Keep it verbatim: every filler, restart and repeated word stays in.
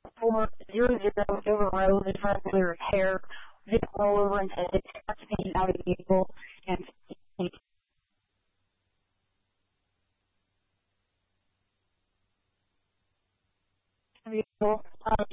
four zero zero Silver Road, the front clear of hair, zip all over and head, speed out of the vehicle, and vehicle, uh,